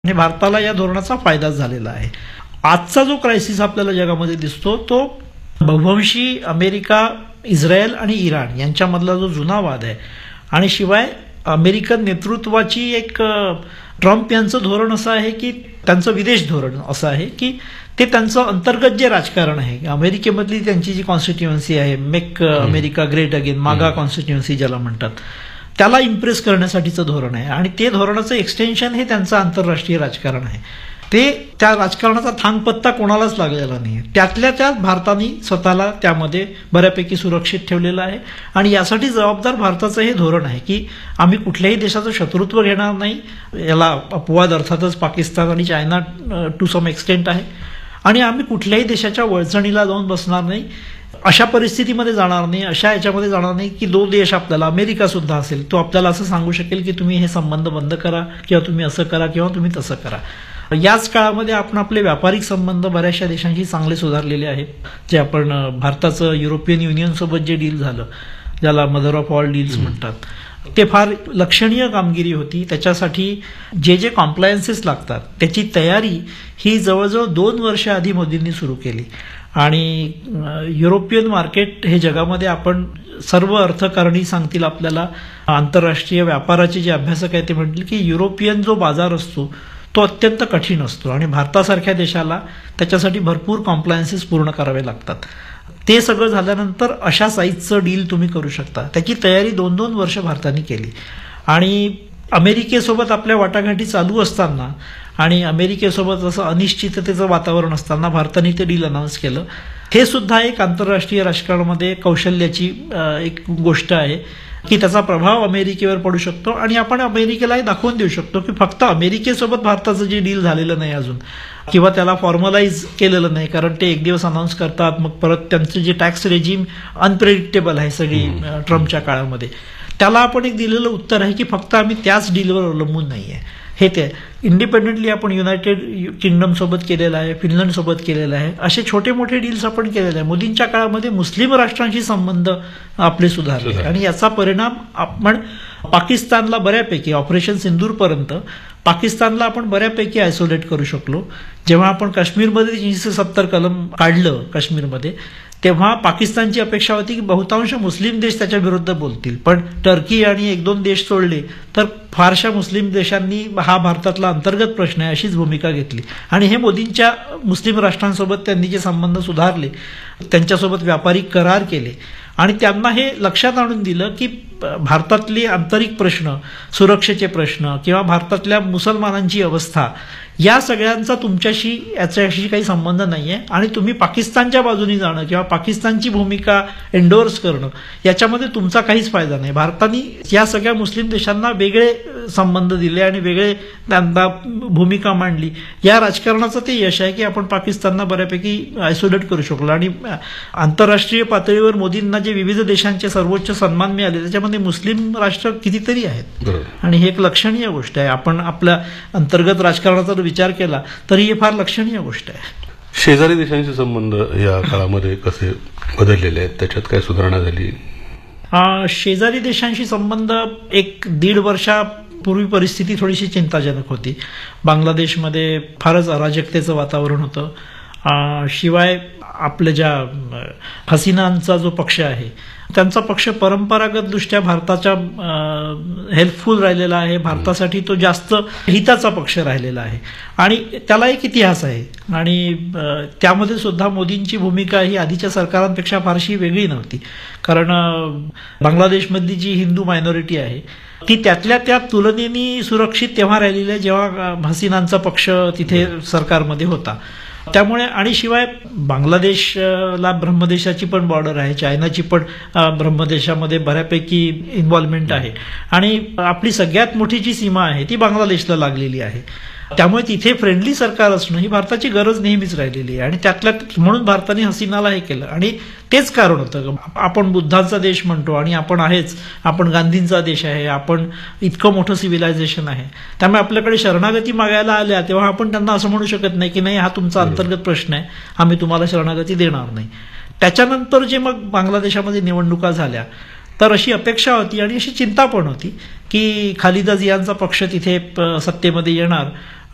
आणि भारताला या धोरणाचा फायदा झालेला आहे. आजचा जो क्रायसिस आपल्याला जगामध्ये दिसतो तो बहुवंशी अमेरिका, इस्रायल आणि इराण यांच्यामधला जो जुना वाद आहे आणि शिवाय अमेरिकन नेतृत्वाची एक ट्रम्प यांचं धोरण असं आहे की त्यांचं विदेश धोरण असं आहे की ते त्यांचं अंतर्गत जे राजकारण आहे, अमेरिकेमधली त्यांची जी कॉन्स्टिट्युएन्सी आहे, मेक अमेरिका ग्रेट अगेन, मागा कॉन्स्टिट्युएन्सी ज्याला म्हणतात, त्याला इम्प्रेस करण्यासाठीचं धोरण आहे आणि ते धोरणाचं एक्सटेन्शन हे त्यांचं आंतरराष्ट्रीय राजकारण आहे. ते त्या राजकारणाचा थांगपत्ता कोणालाच लागलेला नाही. त्यातल्या त्यात भारताने स्वतःला त्यामध्ये बऱ्यापैकी सुरक्षित ठेवलेलं आहे आणि यासाठी जबाबदार भारताचं हे धोरण आहे की आम्ही कुठल्याही देशाचं शत्रुत्व घेणार नाही. याला अपवाद अर्थातच पाकिस्तान आणि चायना टू सम एक्सटेंट आहे आणि आम्ही कुठल्याही देशाच्या वळचणीला जाऊन बसणार नाही. अशा परिस्थितीमध्ये जाणार नाही, अशा याच्यामध्ये जाणार नाही की दो देश आपल्याला, अमेरिका सुद्धा असेल, तो आपल्याला असं सांगू शकेल की तुम्ही हे संबंध बंद करा किंवा तुम्ही असं करा किंवा तुम्ही तसं करा. याच काळामध्ये आपण आपले व्यापारिक संबंध बऱ्याचशा देशांशी चांगले सुधारलेले आहेत. जे आपण भारताचं युरोपियन युनियन सोबत जे डील झालं, ज्याला मदर ऑफ ऑल डील्स म्हणतात, ते फार लक्षणीय कामगिरी होती. त्याच्यासाठी जे जे कॉम्प्लायन्सेस लागतात त्याची तयारी ही जवळजवळ 2 वर्ष आधी मोदींनी सुरू केली आणि युरोपियन मार्केट हे जगामध्ये आपण सर्व अर्थकारणी सांगतील आपल्याला, आंतरराष्ट्रीय व्यापाराचे जे अभ्यासक आहेत ते म्हणतील की युरोपियन जो बाजार असतो तो अत्यंत कठीण असतो आणि भारतासारख्या देशाला त्याच्यासाठी भरपूर कॉम्प्लायन्सेस पूर्ण करावे लागतात. ते सगळं झाल्यानंतर अशा साईजचं डील तुम्ही करू शकता. त्याची तयारी 2-2 वर्ष भारताने केली आणि अमेरिकेसोबत आपल्या वाटाघाटी चालू असताना आणि अमेरिकेसोबत असं अनिश्चिततेचं वातावरण असताना भारताने ते डील अनाऊन्स केलं. हे सुद्धा एक आंतरराष्ट्रीय राजकारणामध्ये कौशल्याची एक गोष्ट आहे की त्याचा प्रभाव अमेरिकेवर पडू शकतो आणि आपण अमेरिकेलाही दाखवून देऊ शकतो की फक्त अमेरिकेसोबत भारताचं जे डील झालेलं नाही अजून किंवा त्याला फॉर्मलाइज केलेलं नाही, कारण ते एक दिवस अनाऊन्स करतात, मग परत त्यांचं जे टॅक्स रेजिम अनप्रेडिक्टेबल आहे सगळी ट्रम्पच्या काळामध्ये, त्याला आपण एक दिलेलं उत्तर आहे की फक्त आम्ही त्याच डीलवर अवलंबून नाही आहे. हे ते इंडिपेंडेंटली आपण युनायटेड किंगडम सोबत केलेलं आहे, फिनलंड सोबत केलेलं आहे, असे छोटे मोठे डील्स आपण केलेले आहे. मोदींच्या काळामध्ये मुस्लिम राष्ट्रांशी संबंध आपले सुधारले आणि याचा परिणाम आपण पाकिस्तानला बऱ्यापैकी ऑपरेशन सिंदूरपर्यंत पाकिस्तानला आपण बऱ्यापैकी आयसोलेट करू शकलो. जेव्हा आपण काश्मीरमध्ये 370 कलम काढलं काश्मीरमध्ये, तेव्हा पाकिस्तानची अपेक्षा होती की बहुतांश मुस्लिम देश त्याच्या विरुद्ध बोलतील, पण टर्की आणि 1-2 देश सोडले तर फारशा मुस्लिम देशांनी हा भारतातला अंतर्गत प्रश्न आहे अशीच भूमिका घेतली आणि हे मोदींच्या मुस्लिम राष्ट्रांसोबत त्यांनी जे संबंध सुधारले, त्यांच्यासोबत व्यापारिक करार केले आणि त्यांना हे लक्षात आणून दिलं की भारतातले आंतरिक प्रश्न, सुरक्षेचे प्रश्न किंवा भारतातल्या मुसलमानांची अवस्था, या सगळ्यांचा तुमच्याशी याच्याशी काही संबंध नाहीये आणि तुम्ही पाकिस्तानच्या बाजूने जाणं किंवा पाकिस्तानची भूमिका एन्डोर्स करणं याच्यामध्ये तुमचा काहीच फायदा नाही. भारताने या सगळ्या मुस्लिम देशांना वेगळे संबंध दिले आणि वेगळे त्यांना भूमिका मांडली. या राजकारणाचं ते यश आहे की आपण पाकिस्तानला बऱ्यापैकी आयसोलेट करू शकलो आणि आंतरराष्ट्रीय पातळीवर मोदींना जे विविध देशांचे सर्वोच्च सन्मान मिळाले त्याच्यामध्ये मुस्लिम राष्ट्र कितीतरी आहेत आणि हे एक लक्षणीय गोष्ट आहे. आपण आपल्या अंतर्गत राजकारणाचा विचार केला तरी हे फार लक्षणीय गोष्ट आहे. शेजारी देशांचे संबंध या काळामध्ये कसे बदललेले आहेत, त्याच्यात काय सुधारणा झाली? शेजारी देशांशी संबंध 1-1.5 वर्षापूर्वी परिस्थिती थोडीशी चिंताजनक होती. बांगलादेशमध्ये फारच अराजकतेचं वातावरण होतं. शिवाय आपल्या ज्या हसीनांचा जो पक्ष आहे त्यांचा पक्ष परंपरागतदृष्ट्या भारताच्या हेल्पफुल राहिलेला आहे, भारतासाठी तो जास्त हिताचा पक्ष राहिलेला आहे आणि त्याला एक इतिहास आहे आणि त्यामध्ये सुद्धा मोदींची भूमिका ही आधीच्या सरकारांपेक्षा फारशी वेगळी नव्हती. कारण बांगलादेशमधली जी हिंदू मायनॉरिटी आहे ती त्यातल्या त्यात तुलनेने सुरक्षित तेव्हा राहिलेली आहे जेव्हा हसीनांचा पक्ष तिथे सरकारमध्ये होता. त्यामुळे आणि शिवाय बांगलादेशला ब्रह्मदेशाची पण बॉर्डर आहे, चायनाची पण ब्रह्मदेशामध्ये बऱ्यापैकी इन्व्हॉल्वमेंट आहे आणि आपली सगळ्यात मोठी जी सीमा आहे ती बांगलादेशला लागलेली आहे. त्यामुळे तिथे फ्रेंडली सरकार असणं ही भारताची गरज नेहमीच राहिलेली आहे आणि त्यातल्या म्हणून भारताने हसीनाला हे केलं आणि तेच कारण होतं. आपण बुद्धांचा देश म्हणतो आणि आपण आहेच, आपण गांधींचा देश आहे, आपण इतकं मोठं सिव्हिलायझेशन आहे, त्यामुळे आपल्याकडे शरणागती मागायला आल्या तेव्हा आपण त्यांना असं म्हणू शकत नाही की नाही हा तुमचा अंतर्गत प्रश्न आहे, आम्ही तुम्हाला शरणागती देणार नाही. त्याच्यानंतर जे मग बांगलादेशामध्ये निवडणुका झाल्या तर अशी अपेक्षा होती आणि अशी चिंता पण होती की खालिदा जियाचा पक्ष तिथे सत्तेमध्ये येणार